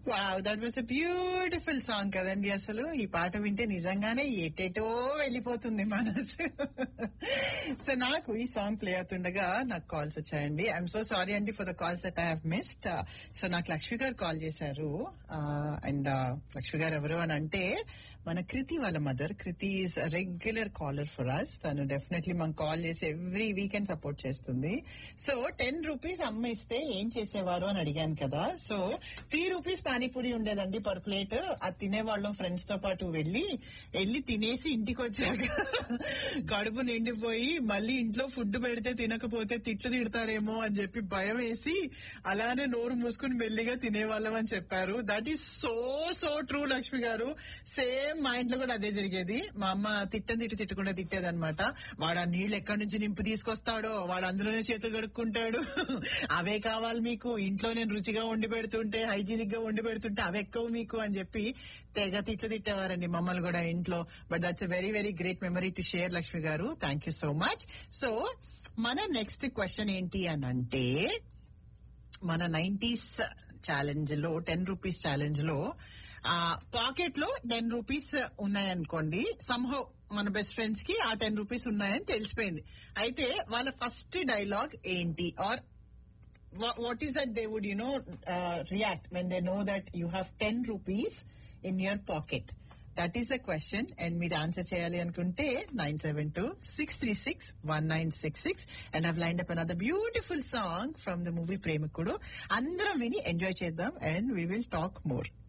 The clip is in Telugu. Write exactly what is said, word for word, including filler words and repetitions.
Wow, that was a beautiful song కదండి. అసలు ఈ పాట వింటే నిజంగానే ఎటేటో వెళ్ళిపోతుంది మనసు. సో నాకు ఈ సాంగ్ ప్లే అవుతుండగా నాకు కాల్స్ వచ్చాయండి. ఐఎమ్ సో సారీ అండి for the calls that I have missed. So నాకు లక్ష్మి గారు కాల్ చేశారు. అండ్ లక్ష్మి గారు ఎవరు అని అంటే మన కృతి వాళ్ళ mother. Kriti is regular caller for us. తను డెఫినెట్లీ మనకు కాల్ చేసి ఎవ్రీ వీకెండ్ సపోర్ట్ చేస్తుంది. సో టెన్ రూపీస్ అమ్మ ఇస్తే ఏం చేసేవారు అని అడిగాను కదా. సో త్రీ రూపీస్ పానీపూరి ఉండేదండి పర్ ప్లేట్. అది తినేవాళ్ళం ఫ్రెండ్స్ తో పాటు వెళ్ళి వెళ్ళి తినేసి ఇంటికి వచ్చాక కడుపు నిండిపోయి మళ్ళీ ఇంట్లో ఫుడ్ పెడితే తినకపోతే తిట్లు తిడతారేమో అని చెప్పి భయం వేసి అలానే నోరు మూసుకుని మెల్లిగా తినేవాళ్ళం అని చెప్పారు. That is so so true Lakshmi గారు. సేమ్ మా ఇంట్లో కూడా అదే జరిగేది. మా అమ్మ తిట్టని తిట్టి తిట్టకుండా తిట్టేదన్నమాట. వాడు ఆ నీళ్లు ఎక్కడి నుంచి నింపు తీసుకొస్తాడో, వాడు అందులోనే చేతులు కడుక్కుంటాడు, అవే కావాలి మీకు, ఇంట్లో నేను రుచిగా వండి పెడుతుంటే హైజీనిక్ గా వండి పెడుతుంటే అవి ఎక్కువ మీకు అని చెప్పి తెగ తిట్లు తిట్టేవారండి మమ్మల్ని కూడా ఇంట్లో. But that's a very very great memory to share Lakshmi గారు. Thank you so much. So మన నెక్స్ట్ క్వశ్చన్ ఏంటి అని అంటే, మన నైన్టీస్ ఛాలెంజ్ లో టెన్ రూపీస్ ఛాలెంజ్ లో ఆ పాకెట్ లో టెన్ రూపీస్ ఉన్నాయనుకోండి, సంహౌ మన బెస్ట్ ఫ్రెండ్స్ కి ఆ టెన్ రూపీస్ ఉన్నాయని తెలిసిపోయింది. అయితే వాళ్ళ ఫస్ట్ డైలాగ్ ఏంటి, are what is that they would you know react when they know that you have ten rupees in your pocket? That is the question. And మీరు ఆన్సర్ చేయాలి అనుకుంటే nine seven two six three six one nine six six and have lined up another beautiful song from the movie ప్రేమికుడు. అందరం విని ఎంజాయ్ చేద్దాం and we will talk more.